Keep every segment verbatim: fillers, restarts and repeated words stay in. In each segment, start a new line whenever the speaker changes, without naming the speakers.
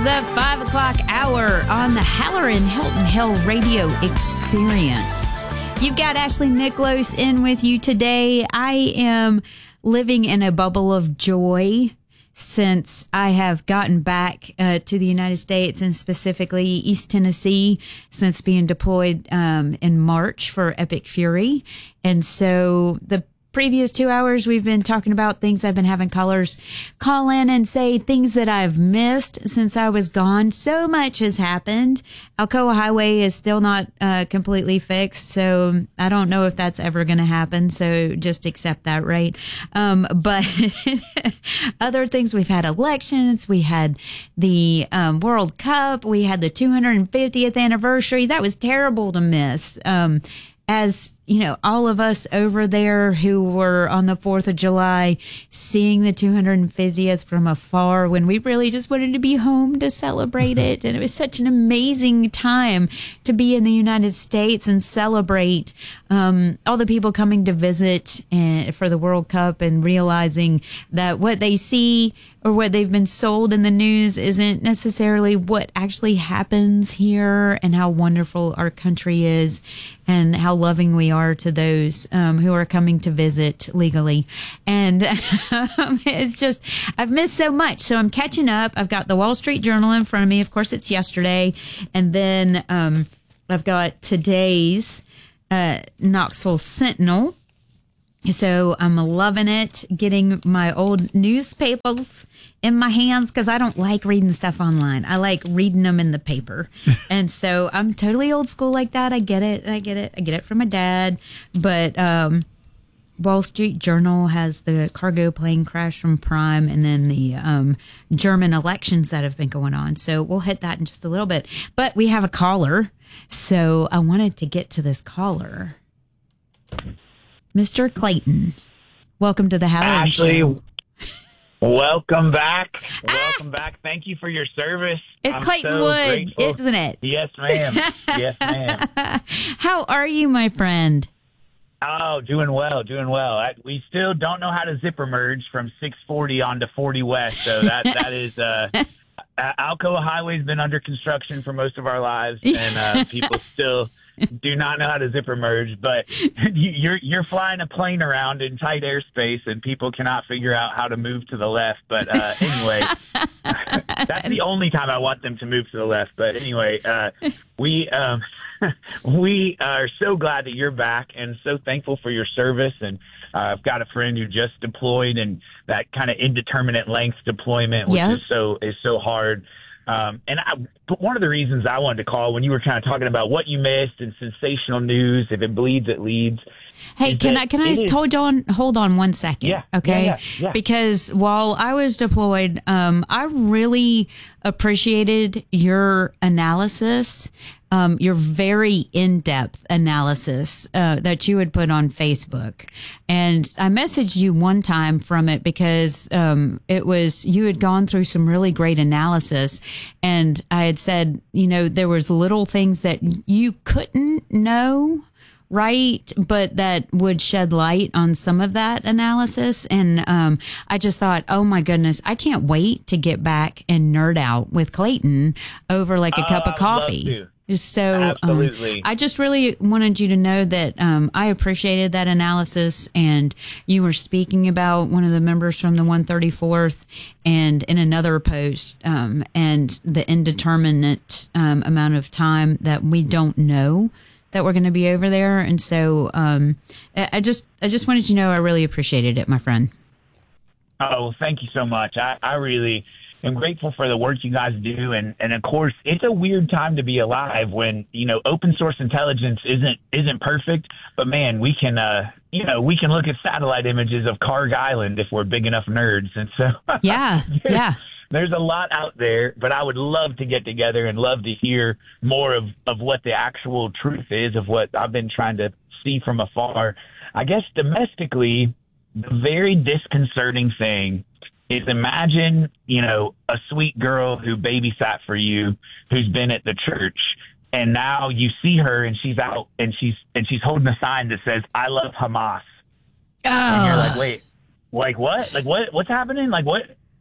the five o'clock hour on the Halloran Hilton Hill Radio Experience. You've got Ashley Nicholas in with you today. I am living in a bubble of joy since I have gotten back uh, to the United States, and specifically East Tennessee, since being deployed um, in March for Epic Fury. And so the previous two hours, we've been talking about things I've been having callers call in and say things that I've missed since I was gone. So much has happened. Alcoa Highway is still not uh, completely fixed, so I don't know if that's ever going to happen. So just accept that, right? Um, but other things, we've had elections, we had the um, World Cup, we had the two hundred fiftieth anniversary. That was terrible to miss. Um, As, you know, all of us over there who were on the fourth of July seeing the two hundred fiftieth from afar when we really just wanted to be home to celebrate it. And it was such an amazing time to be in the United States and celebrate um, all the people coming to visit and, for the World Cup, and realizing that what they see or what they've been sold in the news isn't necessarily what actually happens here, and how wonderful our country is and how loving we are to those um, who are coming to visit legally. And um, it's just, I've missed so much. So I'm catching up. I've got the Wall Street Journal in front of me. Of course, it's yesterday. And then um, I've got today's uh, Knoxville Sentinel. So I'm loving it, getting my old newspapers in my hands, because I don't like reading stuff online. I like reading them in the paper. And so I'm totally old school like that. I get it. I get it. I get it from my dad. But um, Wall Street Journal has the cargo plane crash from Prime, and then the um, German elections that have been going on. So we'll hit that in just a little bit. But we have a caller. So I wanted to get to this caller. Mister Clayton, welcome to the Halloran
Ashley,
Show.
Welcome back. Welcome ah! back. Thank you for your service.
It's
I'm
Clayton
so
Wood,
grateful.
isn't it?
Yes, ma'am. Yes, ma'am.
How are you, my friend?
Oh, doing well, doing well. I, we still don't know how to zipper merge from six forty onto forty West, so that that is uh, Alcoa Highway's been under construction for most of our lives, and uh, people still do not know how to zipper merge, but you're you're flying a plane around in tight airspace, and people cannot figure out how to move to the left. But uh, anyway, that's the only time I want them to move to the left. But anyway, uh, we um, we are so glad that you're back, and so thankful for your service. And uh, I've got a friend who just deployed, and that kind of indeterminate length deployment, which
yeah.
is so is so hard. Um, and I, but one of the reasons I wanted to call, when you were kind of talking about what you missed and sensational news, if it bleeds, it leads.
Hey, can I can I just hold on hold on one second?
Yeah.
Okay.
Yeah, yeah, yeah.
Because while I was deployed, um, I really appreciated your analysis, um, your very in-depth analysis uh, that you had put on Facebook. And I messaged you one time from it because um, it was, you had gone through some really great analysis. And I had said, you know, there was little things that you couldn't know, right, but that would shed light on some of that analysis. And um, I just thought, oh my goodness, I can't wait to get back and nerd out with Clayton over like a uh, cup of coffee. So um, I just really wanted you to know that um, I appreciated that analysis, and you were speaking about one of the members from the one thirty-fourth and in another post um, and the indeterminate um, amount of time that we don't know that we're going to be over there. And so um, I just I just wanted you to know I really appreciated it, my friend.
Oh, thank you so much. I, I really am grateful for the work you guys do. And, and of course, it's a weird time to be alive when, you know, open source intelligence isn't isn't perfect. But, man, we can, uh, you know, we can look at satellite images of Karg Island if we're big enough nerds. And so,
yeah, yeah.
There's a lot out there, but I would love to get together and love to hear more of, of what the actual truth is of what I've been trying to see from afar. I guess domestically, the very disconcerting thing is, imagine, you know, a sweet girl who babysat for you, who's been at the church, and now you see her and she's out and she's and she's holding a sign that says, "I love Hamas." Oh. And you're like, wait, like what? Like what? What's happening? Like what?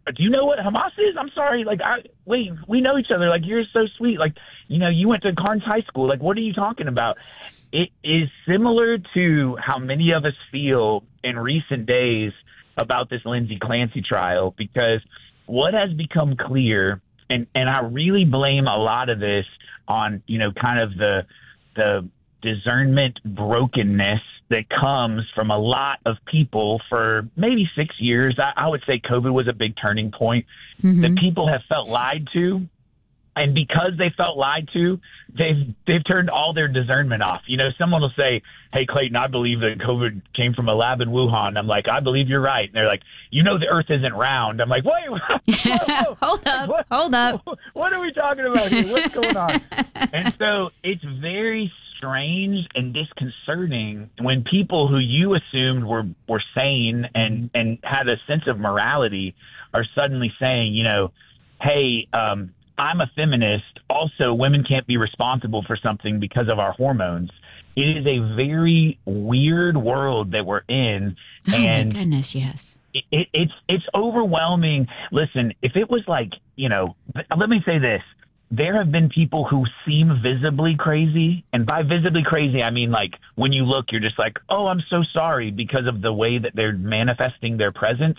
do you know what Hamas is? I'm sorry. Like, I, wait, we know each other. Like, you're so sweet. Like, you know, you went to Carnes High School. Like, what are you talking about? It is similar to how many of us feel in recent days about this Lindsay Clancy trial, because what has become clear, and, and I really blame a lot of this on, you know, kind of the the discernment brokenness that comes from a lot of people for maybe six years. I, I would say COVID was a big turning point. Mm-hmm. That people have felt lied to. And because they felt lied to, they've they've turned all their discernment off. You know, someone will say, hey, Clayton, I believe that COVID came from a lab in Wuhan. I'm like, I believe you're right. And they're like, you know, the earth isn't round. I'm like, wait, whoa, whoa.
hold up,
what,
hold up.
What are we talking about here? What's going on? And so it's very strange and disconcerting when people who you assumed were, were sane and, and had a sense of morality are suddenly saying, you know, hey, um, I'm a feminist. Also, women can't be responsible for something because of our hormones. It is a very weird world that we're in.
Oh,
and
my goodness, yes.
It, it, it's it's overwhelming. Listen, if it was like, you know, let me say this. There have been people who seem visibly crazy. And by visibly crazy, I mean, like, when you look, you're just like, oh, I'm so sorry, because of the way that they're manifesting their presence.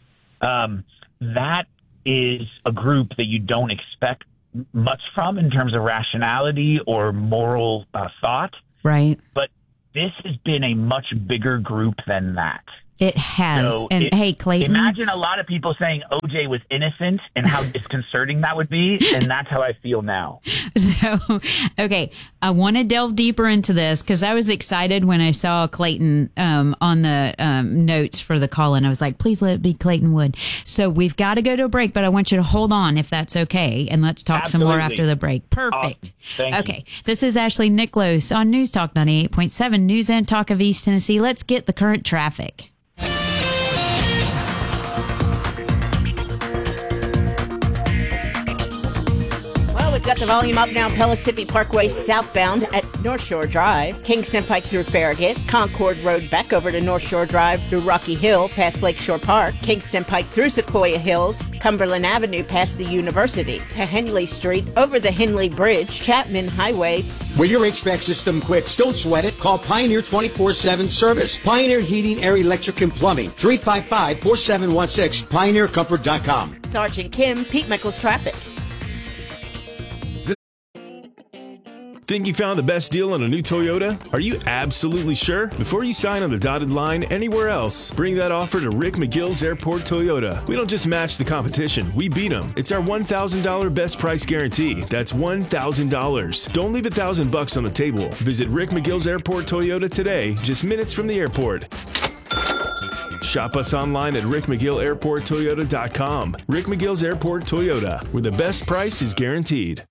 Um, that is a group that you don't expect much from in terms of rationality or moral uh, thought.
Right.
But this has been a much bigger group than that.
It has.
So
and
it,
hey, Clayton.
Imagine a lot of people saying O J was innocent and how disconcerting that would be. And that's how I feel now.
So, okay, I want to delve deeper into this because I was excited when I saw Clayton um, on the um, notes for the call, and I was like, please let it be Clayton Wood. So we've got to go to a break, but I want you to hold on if that's okay, and let's talk
Absolutely.
some more after the break. Perfect.
Awesome.
Okay, you. This is Ashley Nicklos on News Talk ninety-eight point seven, News and Talk of East Tennessee. Let's get the current traffic.
We've got the volume up now. Pellissippi Parkway southbound at North Shore Drive, Kingston Pike through Farragut, Concord Road back over to North Shore Drive through Rocky Hill past Lakeshore Park, Kingston Pike through Sequoia Hills, Cumberland Avenue past the University, to Henley Street over the Henley Bridge, Chapman Highway.
When your H V A C system quits, don't sweat it. Call Pioneer twenty-four seven Service. Pioneer Heating, Air, Electric, and Plumbing. three five five, four seven one six. Pioneer Comfort dot com.
Sergeant Kim, Pete Michaels Traffic.
Think you found the best deal on a new Toyota? Are you absolutely sure? Before you sign on the dotted line anywhere else, bring that offer to Rick McGill's Airport Toyota. We don't just match the competition, we beat them. It's our one thousand dollars best price guarantee. That's one thousand dollars. Don't leave a thousand bucks on the table. Visit Rick McGill's Airport Toyota today, just minutes from the airport. Shop us online at rick mcgill airport toyota dot com. Rick McGill's Airport Toyota, where the best price is guaranteed.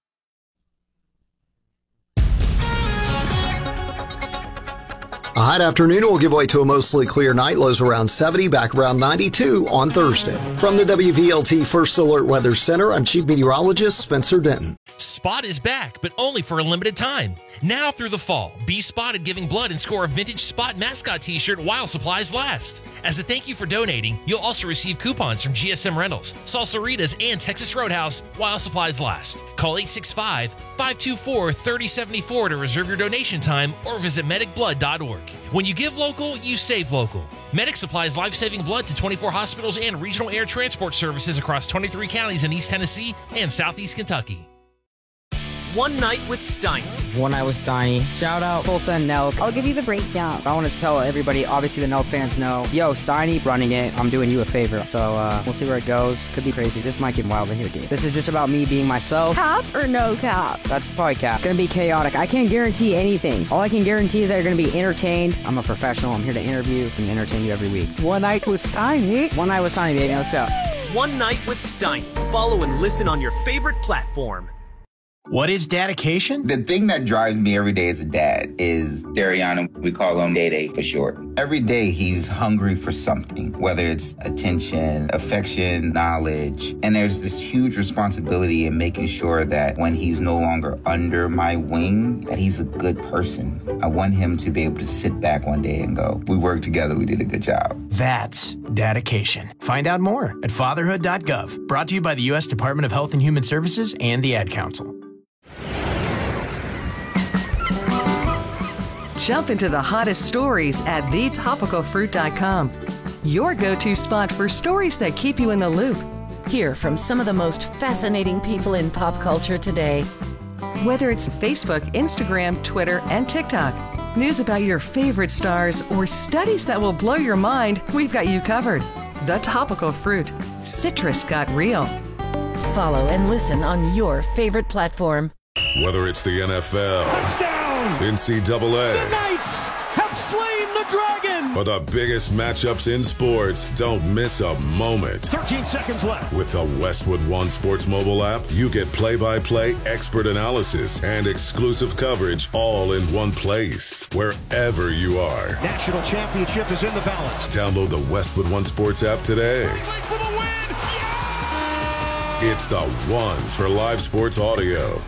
A hot afternoon will give way to a mostly clear night. Lows around seventy, back around ninety-two on Thursday. From the W V L T First Alert Weather Center, I'm Chief Meteorologist Spencer Denton.
Spot is back, but only for a limited time. Now through the fall, be spotted giving blood and score a vintage Spot mascot t-shirt while supplies last. As a thank you for donating, you'll also receive coupons from G S M Rentals, Salsaritas, and Texas Roadhouse while supplies last. Call eight six five, five two four, three oh seven four to reserve your donation time or visit medic blood dot org. When you give local, you save local. Medic supplies life-saving blood to twenty-four hospitals and regional air transport services across twenty-three counties in East Tennessee and Southeast Kentucky.
One Night with Steiny.
One Night with Steiny. Shout out Tulsa and Nelk.
I'll give you the breakdown.
I want to tell everybody, obviously the Nelk fans know, yo, Steiny running it, I'm doing you a favor. So uh, we'll see where it goes. Could be crazy. This might get wild in here, dude. This is just about me being myself.
Cap or no cap?
That's probably cap. It's going to be chaotic. I can't guarantee anything. All I can guarantee is that you're going to be entertained. I'm a professional. I'm here to interview and entertain you every week.
One Night with Steiny.
One Night with Steiny, baby. Let's go.
One Night with Steiny. Follow and listen on your favorite platform.
What is dedication?
The thing that drives me every day as a dad is Dariana. We call him Day Day for short. Every day he's hungry for something, whether it's attention, affection, knowledge. And there's this huge responsibility in making sure that when he's no longer under my wing, that he's a good person. I want him to be able to sit back one day and go, we worked together, we did a good job.
That's dedication. Find out more at fatherhood dot gov. Brought to you by the U S Department of Health and Human Services and the Ad Council.
Jump into the hottest stories at the topical fruit dot com. Your go-to spot for stories that keep you in the loop.
Hear from some of the most fascinating people in pop culture today.
Whether it's Facebook, Instagram, Twitter, and TikTok, news about your favorite stars, or studies that will blow your mind, we've got you covered. The Topical Fruit. Citrus got real.
Follow and listen on your favorite platform.
Whether it's the N F L,
touchdown,
N C double A,
the Knights have slain the dragon,
or the biggest matchups in sports, don't miss a moment.
thirteen seconds left.
With the Westwood One Sports mobile app, you get play-by-play expert analysis and exclusive coverage all in one place, wherever you are.
National championship is in the balance.
Download the Westwood One Sports app today.
For the win. Yeah!
It's the one for live sports audio.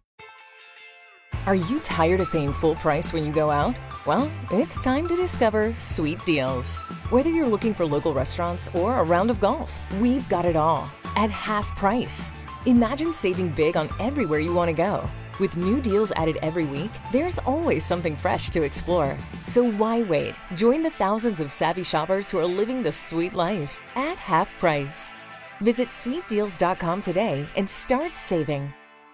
Are you tired of paying full price when you go out? Well, it's time to discover Sweet Deals. Whether you're looking for local restaurants or a round of golf, we've got it all at half price. Imagine saving big on everywhere you want to go. With new deals added every week, there's always something fresh to explore. So why wait? Join the thousands of savvy shoppers who are living the sweet life at half price. Visit sweet deals dot com today and start saving.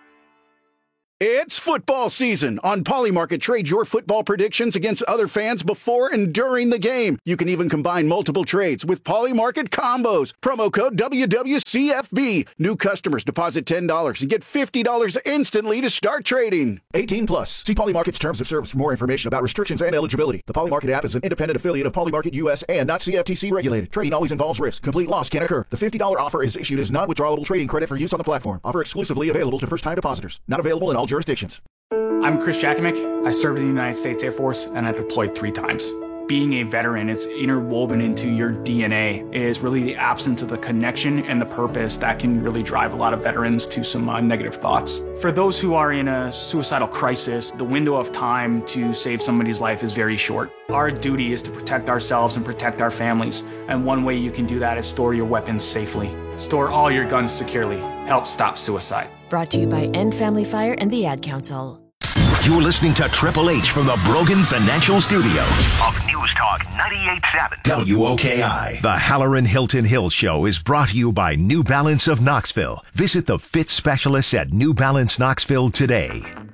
It's football season. On Polymarket, trade your football predictions against other fans before and during the game. You can even combine multiple trades with Polymarket combos. Promo code W W C F B. New customers deposit ten dollars and get fifty dollars instantly to start trading. eighteen plus. See Polymarket's terms of service for more information about restrictions and eligibility. The Polymarket app is an independent affiliate of Polymarket U S and not C F T C regulated. Trading always involves risk. Complete loss can occur. The fifty dollars offer is issued as non-withdrawable trading credit for use on the platform. Offer exclusively available to first-time depositors. Not available in all jurisdictions.
I'm Chris Jakovic. I served in the United States Air Force and I deployed three times. Being a veteran, it's interwoven into your D N A. It is really the absence of the connection and the purpose that can really drive a lot of veterans to some uh, negative thoughts. For those who are in a suicidal crisis, the window of time to save somebody's life is very short. Our duty is to protect ourselves and protect our families. And one way you can do that is store your weapons safely. Store all your guns securely. Help stop suicide.
Brought to you by End Family Fire and the Ad Council.
You're listening to Triple H from the Brogan Financial Studio of News Talk ninety-eight point seven W O K I. The Halloran Hilton Hill Show is brought to you by New Balance of Knoxville. Visit the fit specialists at New Balance Knoxville today.